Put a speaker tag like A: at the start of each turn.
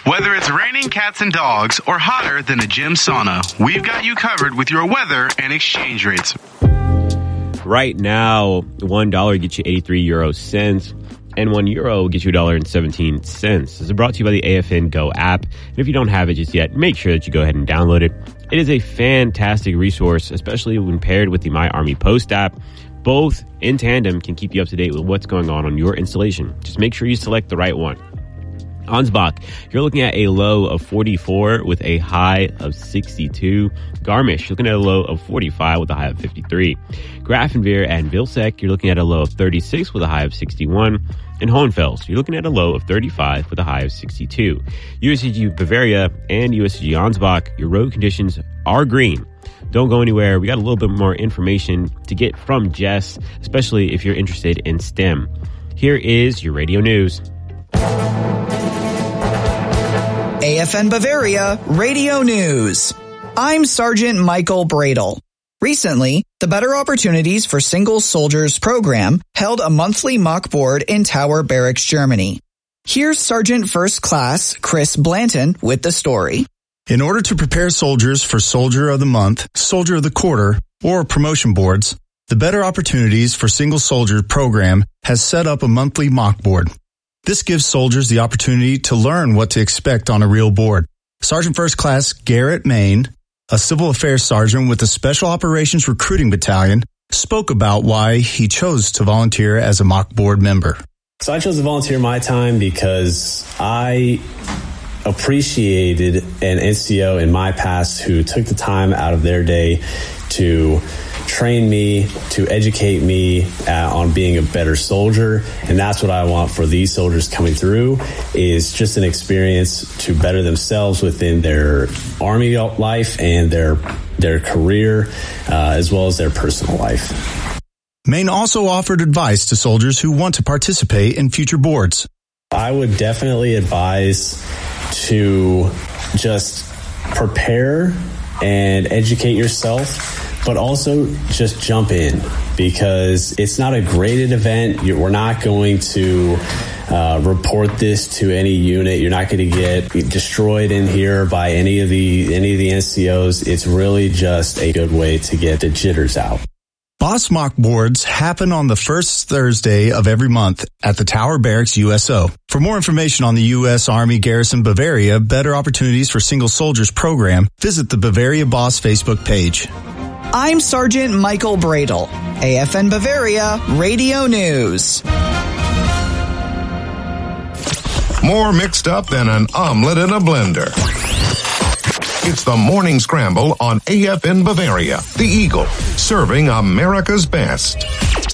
A: Whether it's raining cats and dogs or hotter than a gym sauna, we've got you covered with your weather and exchange rates.
B: Right now, $1 gets you 83 euro cents, and €1 gets you $1.17. This is brought to you by the AFN Go app. And if you don't have it just yet, make sure that you go ahead and download it. It is a fantastic resource, especially when paired with the My Army Post app. Both in tandem can keep you up to date with what's going on your installation. Just make sure you select the right one. Ansbach, you're looking at a low of 44 with a high of 62. Garmisch, you're looking at a low of 45 with a high of 53. Grafenwehr and Vilseck, you're looking at a low of 36 with a high of 61. And Hohenfels, you're looking at a low of 35 with a high of 62. USCG Bavaria and USCG Ansbach, your road conditions are green. Don't go anywhere. We got a little bit more information to get from Jess, especially if you're interested in STEM. Here is your radio news.
C: AFN Bavaria Radio News. I'm Sergeant Michael Bradle. Recently, the Better Opportunities for Single Soldiers program held a monthly mock board in Tower Barracks, Germany. Here's Sergeant First Class Chris Blanton with the story.
D: In order to prepare soldiers for Soldier of the Month, Soldier of the Quarter, or promotion boards, the Better Opportunities for Single Soldiers program has set up a monthly mock board. This gives soldiers the opportunity to learn what to expect on a real board. Sergeant First Class Garrett Main, a civil affairs sergeant with the Special Operations Recruiting Battalion, spoke about why he chose to volunteer as a mock board member.
E: So I chose to volunteer my time because I appreciated an NCO in my past who took the time out of their day to train me, to educate me on being a better soldier. And that's what I want for these soldiers coming through, is just an experience to better themselves within their Army life and their career, as well as their personal life.
D: Maine also offered advice to soldiers who want to participate in future boards.
E: I would definitely advise to just prepare and educate yourself, but also just jump in, because it's not a graded event. We're not going to report this to any unit. You're not going to get destroyed in here by any of the NCOs. It's really just a good way to get the jitters out.
D: Boss mock boards happen on the first Thursday of every month at the Tower Barracks USO. For more information on the U.S. Army Garrison Bavaria Better Opportunities for Single Soldiers program, visit the Bavaria Boss Facebook page.
C: I'm Sergeant Michael Bradle, AFN Bavaria Radio News.
F: More mixed up than an omelet in a blender. It's the Morning Scramble on AFN Bavaria, the Eagle, serving America's best.